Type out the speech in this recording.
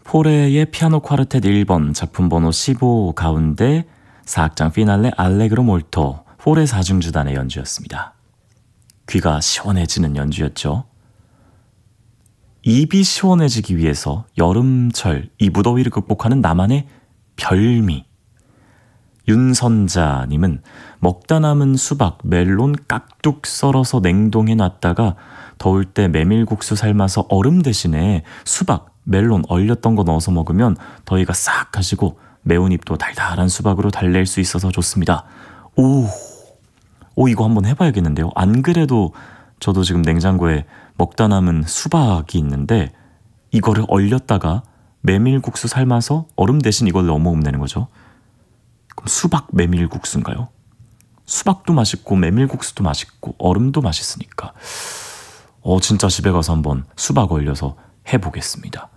포레의 피아노 콰르텟 1번 작품 번호 15 가운데 4악장 피날레 알레그로 몰토 포레 4중주단의 연주였습니다. 귀가 시원해지는 연주였죠. 입이 시원해지기 위해서 여름철 이 무더위를 극복하는 나만의 별미. 윤선자님은 먹다 남은 수박, 멜론 깍둑 썰어서 냉동해 놨다가 더울 때 메밀국수 삶아서 얼음 대신에 수박, 멜론 얼렸던 거 넣어서 먹으면 더위가 싹 가시고 매운 입도 달달한 수박으로 달랠 수 있어서 좋습니다. 오, 이거 한번 해봐야겠는데요. 안 그래도 저도 지금 냉장고에 먹다 남은 수박이 있는데 이거를 얼렸다가 메밀국수 삶아서 얼음 대신 이걸 넣어 먹으면 되는 거죠. 그럼 수박 메밀국수인가요? 수박도 맛있고 메밀국수도 맛있고 얼음도 맛있으니까 진짜 집에 가서 한번 수박 얼려서 해보겠습니다.